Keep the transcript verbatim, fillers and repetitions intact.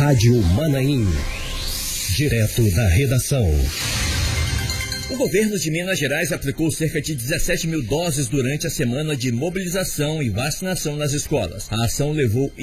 Rádio Manaim. Direto da redação. O governo de Minas Gerais aplicou cerca de dezessete mil doses durante a semana de mobilização e vacinação nas escolas. A ação levou